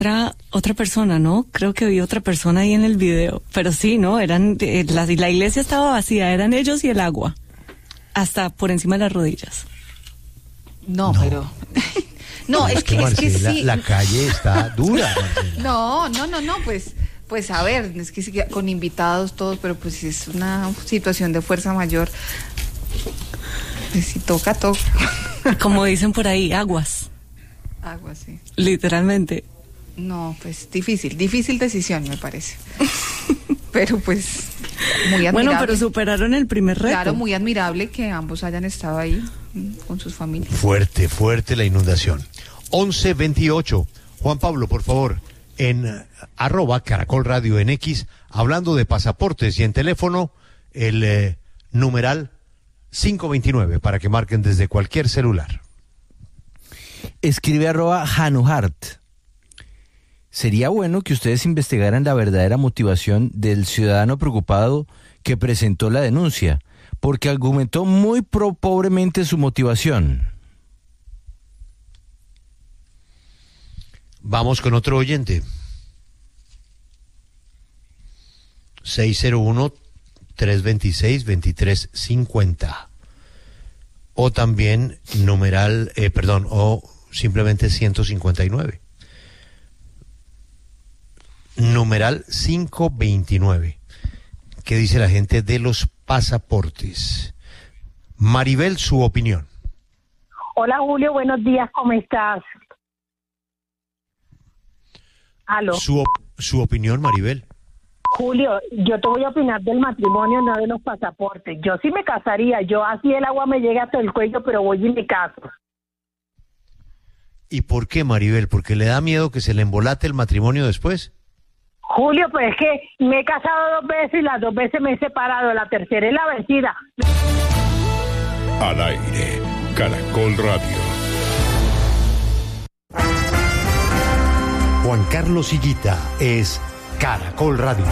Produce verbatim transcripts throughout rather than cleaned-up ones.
Era otra persona, ¿no? Creo que vi otra persona ahí en el video. Pero sí, ¿no? Eran eh, la, la iglesia estaba vacía, eran ellos y el agua. Hasta por encima de las rodillas. No, no. pero... no, es, es que, Marcela, es que sí. La calle está dura, Marcela. No, no, no, no, pues... Pues a ver, es que sí, con invitados todos, pero pues es una situación de fuerza mayor. Pues si toca, toca. Como dicen por ahí, aguas. Aguas, sí. Literalmente. No, pues difícil, difícil decisión me parece. Pero pues muy admirable. Bueno, pero superaron el primer reto. Claro, muy admirable que ambos hayan estado ahí con sus familias. Fuerte, fuerte la inundación. once veintiocho. Juan Pablo, por favor, en arroba Caracol Radio en X, hablando de pasaportes y en teléfono, el eh, numeral cinco veintinueve para que marquen desde cualquier celular. Escribe arroba Hanuhart. Sería bueno que ustedes investigaran la verdadera motivación del ciudadano preocupado que presentó la denuncia, porque argumentó muy pro pobremente su motivación. Vamos con otro oyente. seis cero uno, tres dos seis, dos tres cinco cero. O también numeral, eh, perdón, o simplemente ciento cincuenta y nueve. Numeral quinientos veintinueve. ¿Qué dice la gente de los pasaportes? Maribel, su opinión. Hola Julio, buenos días, ¿cómo estás? Aló. Su, su opinión, Maribel. Julio, yo te voy a opinar del matrimonio, no de los pasaportes. Yo sí me casaría, yo así el agua me llega hasta el cuello, pero voy y me caso. ¿Y por qué, Maribel? ¿Porque le da miedo que se le embolate el matrimonio después? Julio, pues es que me he casado dos veces y las dos veces me he separado, la tercera es la vencida. Al aire, Caracol Radio. Juan Carlos Higuita es Caracol Radio.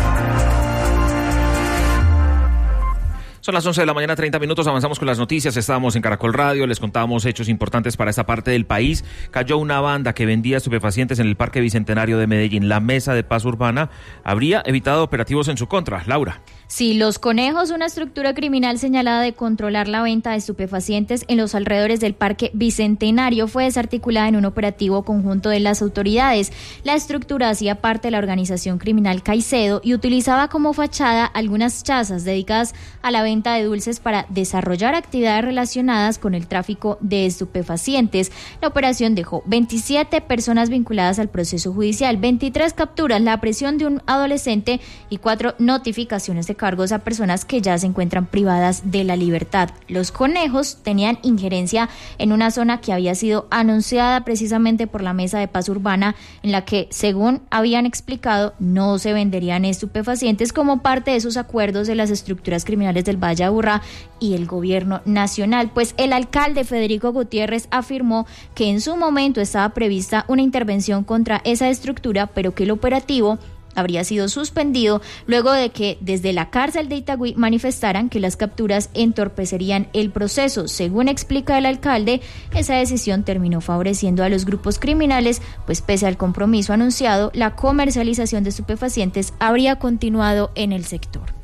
Son las once de la mañana, treinta minutos, avanzamos con las noticias, estábamos en Caracol Radio, les contábamos hechos importantes para esta parte del país. Cayó una banda que vendía estupefacientes en el Parque Bicentenario de Medellín. La Mesa de Paz Urbana habría evitado operativos en su contra. Laura. Sí, Los Conejos, una estructura criminal señalada de controlar la venta de estupefacientes en los alrededores del Parque Bicentenario, fue desarticulada en un operativo conjunto de las autoridades. La estructura hacía parte de la organización criminal Caicedo y utilizaba como fachada algunas chazas dedicadas a la venta de dulces para desarrollar actividades relacionadas con el tráfico de estupefacientes. La operación dejó veintisiete personas vinculadas al proceso judicial, veintitrés capturas, la aprehensión de un adolescente y cuatro notificaciones de cargos a personas que ya se encuentran privadas de la libertad. Los Conejos tenían injerencia en una zona que había sido anunciada precisamente por la Mesa de Paz Urbana, en la que, según habían explicado, no se venderían estupefacientes como parte de esos acuerdos de las estructuras criminales del Valle de Aburrá y el gobierno nacional. Pues el alcalde Federico Gutiérrez afirmó que en su momento estaba prevista una intervención contra esa estructura, pero que el operativo habría sido suspendido luego de que desde la cárcel de Itagüí manifestaran que las capturas entorpecerían el proceso. Según explica el alcalde, esa decisión terminó favoreciendo a los grupos criminales, pues pese al compromiso anunciado, la comercialización de estupefacientes habría continuado en el sector.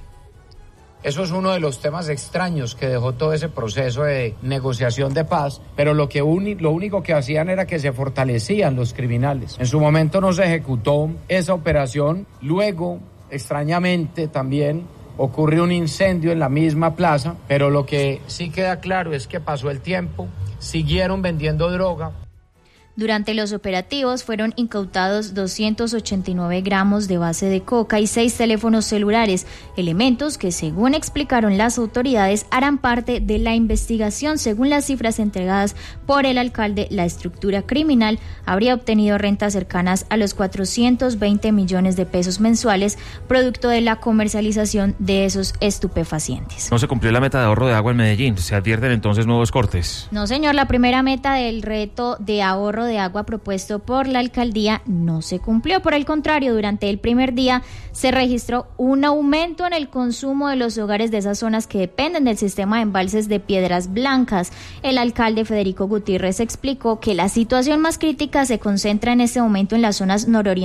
Eso es uno de los temas extraños que dejó todo ese proceso de negociación de paz, pero lo que uni- lo único que hacían era que se fortalecían los criminales. En su momento no se ejecutó esa operación, luego, extrañamente también, ocurrió un incendio en la misma plaza, pero lo que sí queda claro es que pasó el tiempo, siguieron vendiendo droga. Durante los operativos fueron incautados doscientos ochenta y nueve gramos de base de coca y seis teléfonos celulares, elementos que, según explicaron las autoridades, harán parte de la investigación. Según las cifras entregadas por el alcalde, la estructura criminal habría obtenido rentas cercanas a los cuatrocientos veinte millones de pesos mensuales, producto de la comercialización de esos estupefacientes. No se cumplió la meta de ahorro de agua en Medellín, se advierten entonces nuevos cortes. No, señor, la primera meta del reto de ahorro ahorro de agua propuesto por la alcaldía no se cumplió. Por el contrario, durante el primer día se registró un aumento en el consumo de los hogares de esas zonas que dependen del sistema de embalses de Piedras Blancas. El alcalde Federico Gutiérrez explicó que la situación más crítica se concentra en este momento en las zonas nororientales